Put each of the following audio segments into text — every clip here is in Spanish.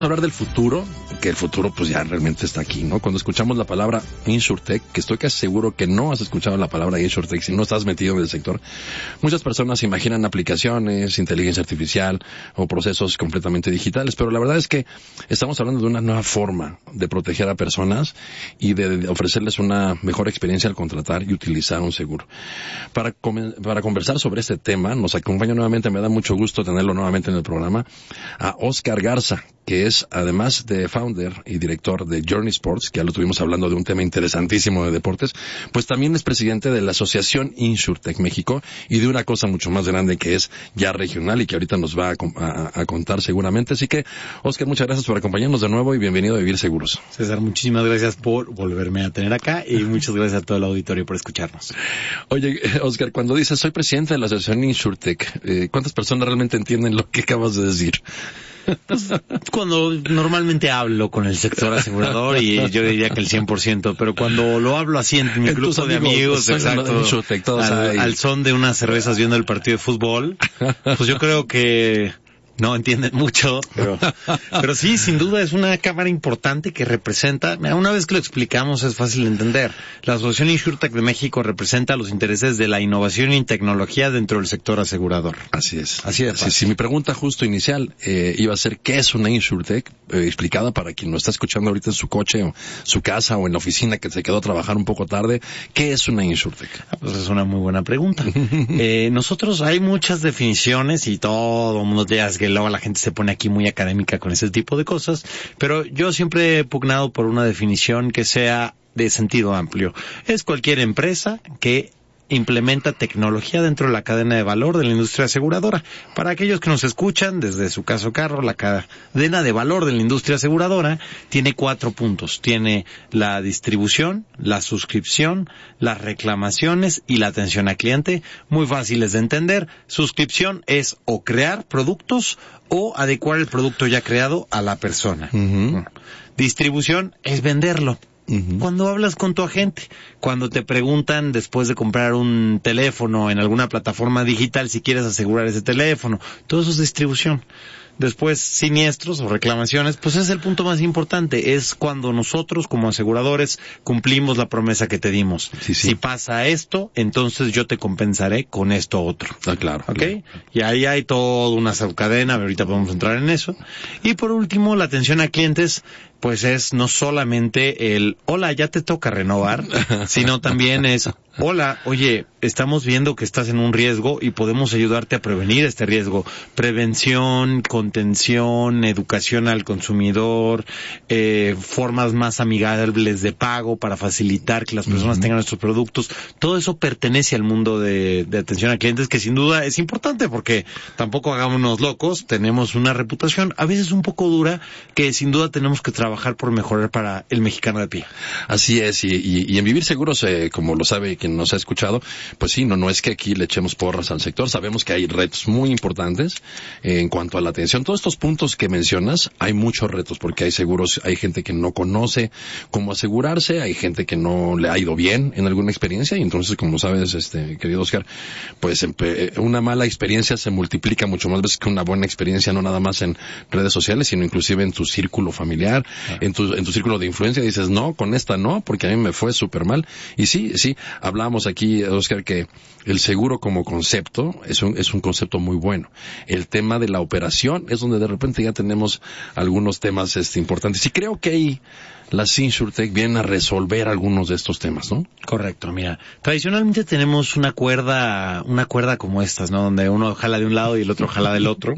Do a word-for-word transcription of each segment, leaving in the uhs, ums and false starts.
hablar del futuro, que el futuro pues ya realmente está aquí, ¿no? Cuando escuchamos la palabra InsurTech, que estoy casi seguro que no has escuchado la palabra InsurTech si no estás metido en el sector, muchas personas imaginan aplicaciones, inteligencia artificial o procesos completamente digitales, pero la verdad es que estamos hablando de una nueva forma de proteger a personas y de, de ofrecerles una mejor experiencia al contratar y utilizar un seguro. Para, para conversar sobre este tema, nos acompaña nuevamente, me da mucho gusto tenerlo nuevamente en el programa, a Oscar Garza, que es además de founder y director de Journey Sports, que ya lo tuvimos hablando de un tema interesantísimo de deportes, pues también es presidente de la Asociación InsurTech México y de una cosa mucho más grande que es ya regional y que ahorita nos va a, a, a contar seguramente. Así que, Oscar, muchas gracias por acompañarnos de nuevo y bienvenido a Vivir Seguros. César, muchísimas gracias por volverme a tener acá y muchas gracias a todo el auditorio por escucharnos. Oye, Oscar, cuando dices soy presidente de la Asociación InsurTech, eh, ¿cuántas personas realmente entienden lo que acabas de decir? Pues, cuando normalmente hablo con el sector asegurador, y yo diría que el cien por ciento, pero cuando lo hablo así en mi en grupo de amigos, exacto, InsurTech, al, al son de unas cervezas viendo el partido de fútbol, pues yo creo que no entienden mucho, pero, pero sí, sin duda es una cámara importante que representa, una vez que lo explicamos es fácil de entender. La Asociación InsurTech de México representa los intereses de la innovación y tecnología dentro del sector asegurador. Así es. Así es. Sí, sí, mi pregunta justo inicial eh, iba a ser ¿qué es una InsurTech? Eh, explicada para quien lo está escuchando ahorita en su coche o su casa o en la oficina que se quedó a trabajar un poco tarde. ¿Qué es una InsurTech? Ah, pues es una muy buena pregunta. eh, nosotros hay muchas definiciones y todo el mundo te dice que luego la gente se pone aquí muy académica con ese tipo de cosas, pero yo siempre he pugnado por una definición que sea de sentido amplio. Es cualquier empresa que implementa tecnología dentro de la cadena de valor de la industria aseguradora. Para aquellos que nos escuchan, desde su caso carro, la cadena de valor de la industria aseguradora tiene cuatro puntos. Tiene la distribución, la suscripción, las reclamaciones y la atención al cliente. Muy fáciles de entender. Suscripción es o crear productos o adecuar el producto ya creado a la persona. Uh-huh. Distribución es venderlo. Uh-huh. Cuando hablas con tu agente, cuando te preguntan después de comprar un teléfono en alguna plataforma digital si quieres asegurar ese teléfono, todo eso es distribución. Después, siniestros o reclamaciones, pues es el punto más importante. Es cuando nosotros, como aseguradores, cumplimos la promesa que te dimos. Sí, sí. Si pasa esto, entonces yo te compensaré con esto otro. Ah, claro. ¿Ok? Claro. Y ahí hay toda una subcadena, ahorita podemos entrar en eso. Y por último, la atención a clientes, pues es no solamente el, hola, ya te toca renovar, sino también es, hola, oye, estamos viendo que estás en un riesgo y podemos ayudarte a prevenir este riesgo. Prevención, contención, educación al consumidor, eh, formas más amigables de pago para facilitar que las personas uh-huh. tengan nuestros productos. Todo eso pertenece al mundo de, de atención a clientes, que sin duda es importante porque tampoco hagámonos locos, tenemos una reputación a veces un poco dura que sin duda tenemos que trabajar por mejorar para el mexicano de pie. Así es, y, y, y en Vivir Seguros, eh, como lo sabe quien nos ha escuchado, pues sí, no, no es que aquí le echemos porras al sector, sabemos que hay retos muy importantes eh, en cuanto a la atención. Todos estos puntos que mencionas, hay muchos retos, porque hay seguros, hay gente que no conoce cómo asegurarse, hay gente que no le ha ido bien en alguna experiencia, y entonces, como sabes, este querido Oscar, pues una mala experiencia se multiplica mucho más veces que una buena experiencia, no nada más en redes sociales, sino inclusive en tu círculo familiar, en tu, en tu círculo de influencia. Dices, no, con esta no, porque a mí me fue súper mal. Y sí, sí, hablábamos aquí, Oscar, que el seguro como concepto es un, es un concepto muy bueno. El tema de la operación es donde de repente ya tenemos algunos temas este, importantes. Y creo que ahí las InsurTech vienen a resolver algunos de estos temas, ¿no? Correcto, mira, tradicionalmente tenemos una cuerda, una cuerda como estas, ¿no? Donde uno jala de un lado y el otro jala del otro.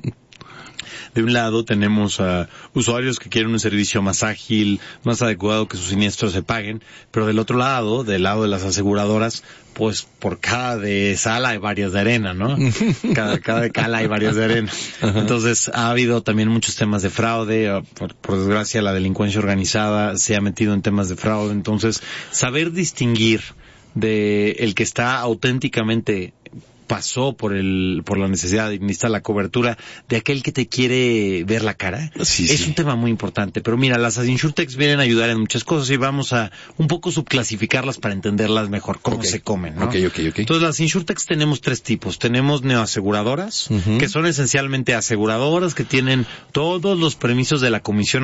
De un lado tenemos a usuarios que quieren un servicio más ágil, más adecuado, que sus siniestros se paguen, pero del otro lado, del lado de las aseguradoras, pues por cada de sal hay varias de arena, ¿no? Cada, cada de cal hay varias de arena. Entonces ha habido también muchos temas de fraude, por, por desgracia la delincuencia organizada se ha metido en temas de fraude, entonces saber distinguir de el que está auténticamente pasó por el por la necesidad de necesitar la cobertura de aquel que te quiere ver la cara. Sí, es sí. un tema muy importante, pero mira, las insurtechs vienen a ayudar en muchas cosas y vamos a un poco subclasificarlas para entenderlas mejor, cómo Okay. se comen, ¿no? Ok, ok, ok. Entonces, las insurtechs tenemos tres tipos. Tenemos neoaseguradoras, Uh-huh. que son esencialmente aseguradoras que tienen todos los permisos de la Comisión